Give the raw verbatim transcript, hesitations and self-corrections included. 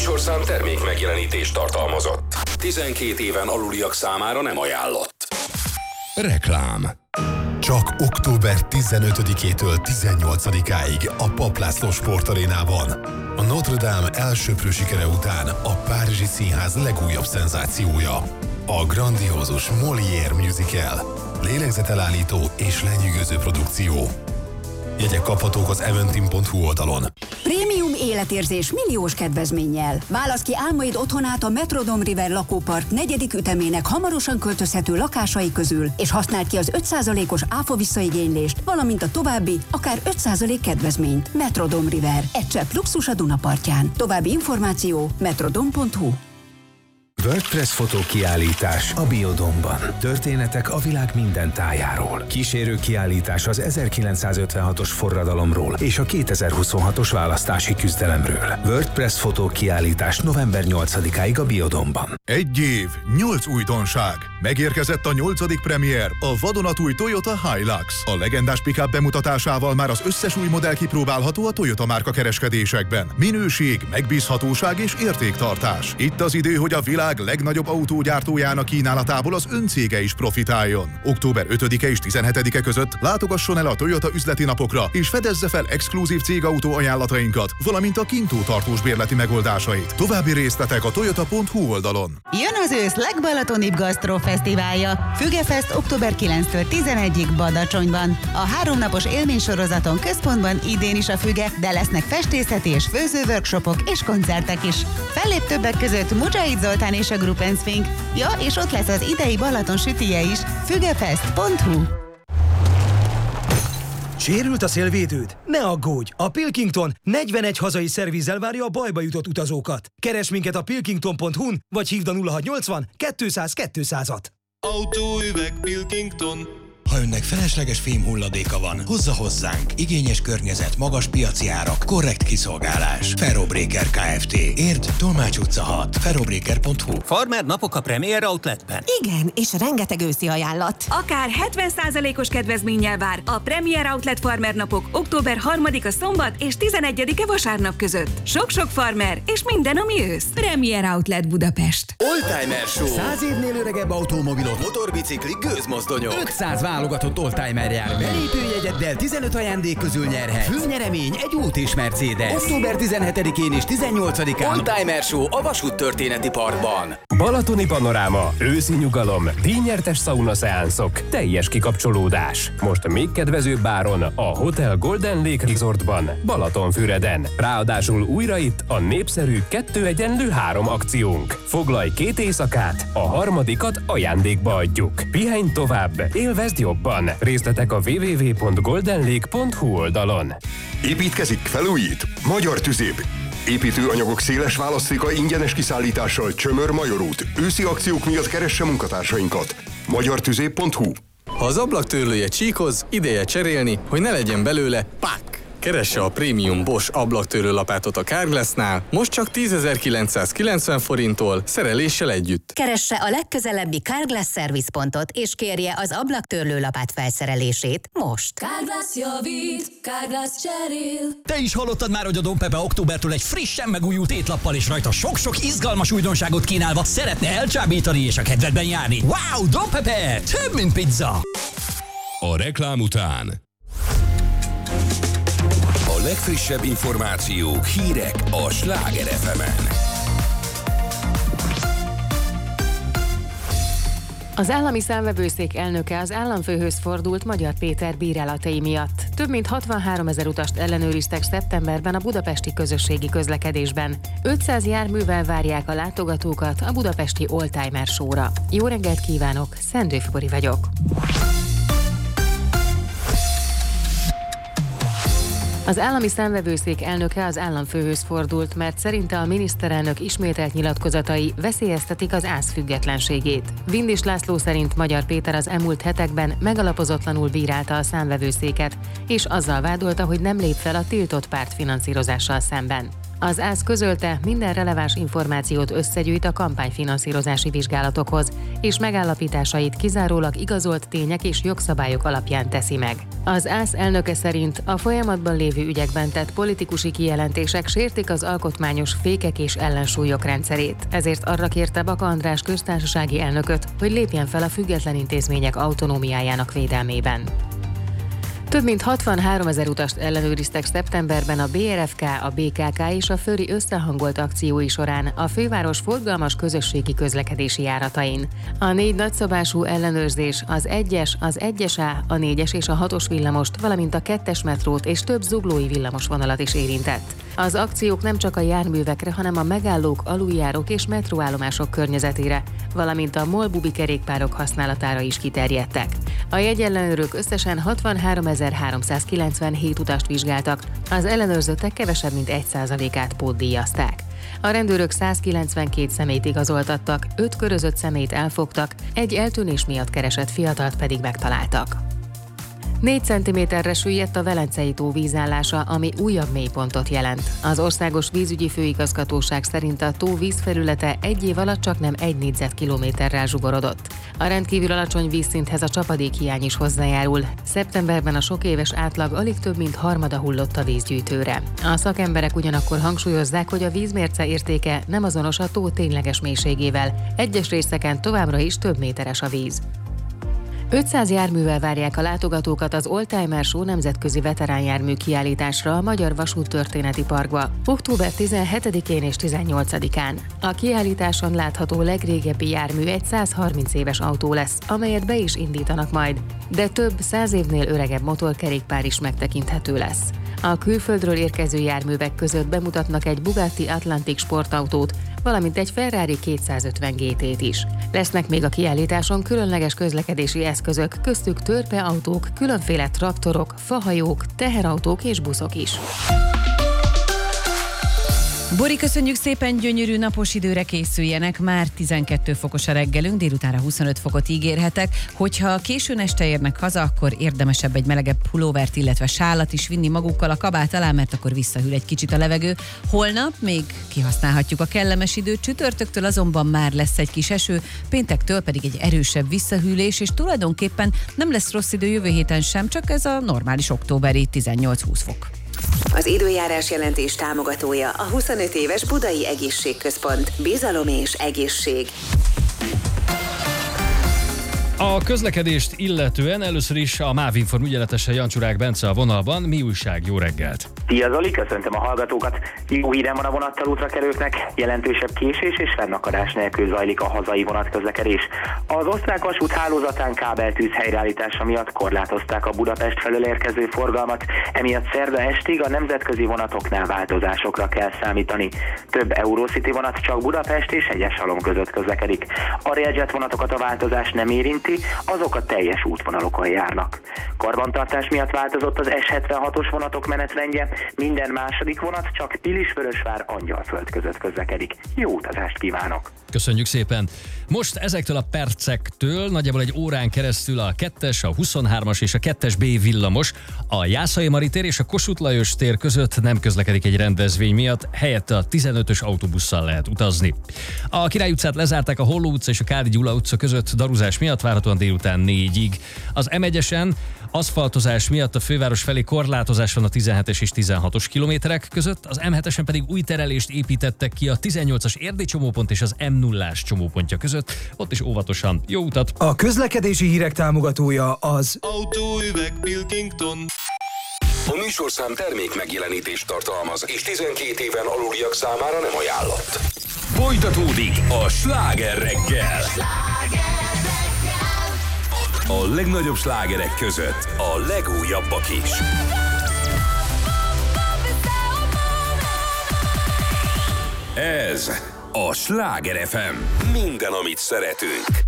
műsorszám termék megjelenítést tartalmazott. tizenkét éven aluliak számára nem ajánlott. Reklám. Csak október tizenötödikétől tizennyolcadikáig a Papp László Sportarénában. A Notre Dame elsöprő sikere után a Párizsi Színház legújabb szenzációja. A grandiózus Molière musical. Lélegzetelállító és lenyűgöző produkció. Jegyek kaphatók az eventim pont hu oldalon. Prémium életérzés milliós kedvezménnyel. Válasz ki álmaid otthonát a Metrodome River lakópark negyedik ütemének hamarosan költözhető lakásai közül, és használd ki az öt százalékos áfa visszaigénylést, valamint a további, akár öt százalék kedvezményt. Metrodome River. Egy csepp luxus a Dunapartján. További információ metrodome pont hu. WordPress fotókiállítás a Biodomban. Történetek a világ minden tájáról. Kísérő kiállítás az ezerkilencszázötvenhatos forradalomról és a kétezer-huszonhatos választási küzdelemről. WordPress fotókiállítás november nyolcadikáig a Biodomban. Egy év, nyolc újdonság. Megérkezett a nyolcadik premier, a vadonatúj Toyota Hilux. A legendás pick-up bemutatásával már az összes új modell kipróbálható a Toyota márka kereskedésekben. Minőség, megbízhatóság és értéktartás. Itt az idő, hogy a világ legnagyobb autógyártójának kínálatából az öncége is profitáljon. október ötödike és tizenhetedike között látogasson el a Toyota üzleti napokra, és fedezze fel exkluzív cégautó ajánlatainkat, valamint a kintó tartós bérleti megoldásait. További részletek a toyota pont hu oldalon. Jön az ősz legbalatonibb gasztrofesztiválja. Fügefest október kilencedikétől tizenegyedikéig Badacsonyban. A háromnapos élménysorozaton központban idén is a füge, de lesznek festészeti és főző workshopok és koncertek is. Fellép többek között Mujahid Zoltán és a Group and Swing. Ja, és ott lesz az idei Balaton sütije is. fügefest pont hu. Sérült a szélvédőd? Ne aggódj! A Pilkington negyvenegy hazai szervízzel várja a bajba jutott utazókat. Keresd minket a pilkington pont hu-n, vagy hívd a nulla hatszáznyolcvan kétszáz kétszázat. Autóüveg Pilkington. Ha önnek felesleges fémhulladéka van, hozza hozzánk. Igényes környezet, magas piaci árak, korrekt kiszolgálás. Ferrobreaker Kft. Érd, Tolmács utca hat. ferrobreaker pont hu. Farmer napok a Premier Outletben. Igen, és rengeteg őszi ajánlat. Akár hetven százalékos kedvezménnyel vár a Premier Outlet Farmer napok október harmadika szombat és tizenegyedike vasárnap között. Sok-sok farmer és minden, ami ősz. Premier Outlet Budapest. Oldtimer Show. Száz évnél öregebb automobilok, motorbiciklik, gőzmozdonyok. ötszáz válogatott oldtimer jár. Belépőjegyeddel tizenöt ajándék közül nyerhetsz. Főnyeremény egy út és Mercedes. október tizenhetedikén és tizennyolcadikán Oldtimer Show a Vasút Történeti Parkban. Balatoni panoráma, őszi nyugalom, díjnyertes sauna szeánszok, teljes kikapcsolódás. Most még kedvezőbb áron a Hotel Golden Lake Resortban, Balatonfüreden. Ráadásul újra itt a népszerű kettő egyenlő három akciónk. Foglalj két éjszakát, a harmadikat ajándékba adjuk. Pihenj tovább, élvezd jobban. Részletek a double-u double-u double-u pont golden lake pont hu oldalon. Építkezik, felújít? Magyar Tüzéb. Építőanyagok széles választéka ingyenes kiszállítással Csömör Major út. Őszi akciók miatt keresse munkatársainkat. magyar tüzéb pont hu. Ha az ablaktörlője csíkoz, ideje cserélni, hogy ne legyen belőle pák! Keresse a prémium Bosch ablaktörlő lapátot a Carglassnál, most csak tízezer-kilencszázkilencven forinttól, szereléssel együtt. Keresse a legközelebbi Carglass szervizpontot, és kérje az ablaktörlő lapát felszerelését most. Carglass javít, Carglass cserél. Te is hallottad már, hogy a Dom Pepe októbertől egy frissen megújult étlappal és rajta sok-sok izgalmas újdonságot kínálva szeretne elcsábítani és a kedvedben járni. Wow, Dom Pepe! Több, mint pizza! A reklám után a legfrissebb információk, hírek a Sláger ef emen. Az állami számvevőszék elnöke az államfőhöz fordult Magyar Péter bírálatai miatt. Több mint hatvanháromezer utast ellenőriztek szeptemberben a budapesti közösségi közlekedésben. ötszáz járművel várják a látogatókat a budapesti Oldtimer Show-ra. Jó reggelt kívánok, Szendő Fibori vagyok. Az állami számvevőszék elnöke az államfőhöz fordult, mert szerinte a miniszterelnök ismételt nyilatkozatai veszélyeztetik az ÁSZ függetlenségét. Vindis László szerint Magyar Péter az elmúlt hetekben megalapozatlanul bírálta a számvevőszéket, és azzal vádolta, hogy nem lép fel a tiltott pártfinanszírozással szemben. Az ÁSZ közölte, minden releváns információt összegyűjt a kampányfinanszírozási vizsgálatokhoz, és megállapításait kizárólag igazolt tények és jogszabályok alapján teszi meg. Az ÁSZ elnöke szerint a folyamatban lévő ügyekben tett politikusi kijelentések sértik az alkotmányos fékek és ellensúlyok rendszerét, ezért arra kérte Baka András köztársasági elnököt, hogy lépjen fel a független intézmények autonómiájának védelmében. Több mint hatvanháromezer utast ellenőriztek szeptemberben a bé er ef ká, a bé ká ká és a Föri összehangolt akciói során a főváros forgalmas közösségi közlekedési járatain. A négy nagyszabású ellenőrzés az egyes, az egyes á, a négyes és a hatos villamost, valamint a kettes metrót és több zuglói villamosvonalat is érintett. Az akciók nem csak a járművekre, hanem a megállók, aluljárók és metróállomások környezetére, valamint a molbubi kerékpárok használatára is kiterjedtek. A jegyellenőrök összesen hatvanháromezer-háromszázkilencvenhét utast vizsgáltak, az ellenőrzöttek kevesebb mint egy százalékát pótdíjazták. A rendőrök százkilencvenkét személyt igazoltattak, öt körözött személyt elfogtak, egy eltűnés miatt keresett fiatalt pedig megtaláltak. négy centiméterre süllyedt a Velencei tó vízállása, ami újabb mélypontot jelent. Az Országos Vízügyi Főigazgatóság szerint a tó vízfelülete egy év alatt csaknem egy négyzetkilométerrel zsugorodott. A rendkívül alacsony vízszinthez a csapadékhiány is hozzájárul. Szeptemberben a sok éves átlag alig több mint harmada hullott a vízgyűjtőre. A szakemberek ugyanakkor hangsúlyozzák, hogy a vízmérce értéke nem azonos a tó tényleges mélységével. Egyes részeken továbbra is több méteres a víz. ötszáz járművel várják a látogatókat az Oldtimer Show nemzetközi veteránjármű kiállításra a Magyar Vasúttörténeti Parkba október tizenhetedikén és tizennyolcadikán. A kiállításon látható legrégebbi jármű egy százharminc éves autó lesz, amelyet be is indítanak majd, de több száz évnél öregebb motorkerékpár is megtekinthető lesz. A külföldről érkező járművek között bemutatnak egy Bugatti Atlantic sportautót, valamint egy Ferrari kétszázötven gé té-t is. Lesznek még a kiállításon különleges közlekedési eszközök, köztük törpeautók, különféle traktorok, fahajók, teherautók és buszok is. Bori, köszönjük szépen, gyönyörű napos időre készüljenek, már tizenkét fokos a reggelünk, délutánra huszonöt fokot ígérhetek. Hogyha későn este érnek haza, akkor érdemesebb egy melegebb pulóvert, illetve sálat is vinni magukkal a kabát alá, mert akkor visszahűl egy kicsit a levegő. Holnap még kihasználhatjuk a kellemes időt, csütörtöktől azonban már lesz egy kis eső, péntektől pedig egy erősebb visszahűlés, és tulajdonképpen nem lesz rossz idő jövő héten sem, csak ez a normális októberi tizennyolc-húsz fok. Az időjárás jelentés támogatója a huszonöt éves Budai Egészségközpont. Bizalom és egészség. A közlekedést illetően először is a MÁV Inform ügyeletese Jancsουρák Bence a vonalban. Mi újság? Jó reggelt! Szia Zoli, köszöntöm a hallgatókat! Jó hírem van a vonattal útrakerülőknek, jelentősebb késés és fennakadás nélkül zajlik a hazai vonatközlekedés. Az osztrák vasút hálózatán kábeltűz helyreállítása miatt korlátozták a Budapest felől érkező forgalmat, emiatt szerda estig a nemzetközi vonatoknál változásokra kell számítani. Több Eurocity vonat csak Budapest és Hegyeshalom között közlekedik. A Railjet vonatokat a változás nem érinti, azok a teljes útvonalokon járnak. Karbantartás miatt változott az es hetvenhatos vonatok menetrendje, minden második vonat csak Pilisvörösvár Angyalföld között közlekedik. Jó utazást kívánok! Köszönjük szépen! Most ezektől a percektől nagyjából egy órán keresztül a kettes, a huszonhármas és a kettes B villamos a Jászai Mari tér és a Kossuth Lajos tér között nem közlekedik egy rendezvény miatt, helyette a tizenötös autóbusszal lehet utazni. A Király utcát lezárták a Holló utca és a Kádi Gyula utca között daruzás miatt várhatóan délután négyig. Az em egyesen aszfaltozás miatt a főváros felé korlátozás van a tizenhetes és tizenhatos kilométerek között, az em hetesen pedig új terelést építettek ki a tizennyolcas Erdély csomópont és az em nullás csomópontja között, ott is óvatosan. Jó utat! A közlekedési hírek támogatója az Autóüveg Pilkington. A műsorszám termék megjelenítést tartalmaz, és tizenkét éven aluliak számára nem ajánlott. Folytatódik a Sláger reggel. A legnagyobb slágerek között a legújabbak is. Ez a Sláger ef em. Minden, amit szeretünk.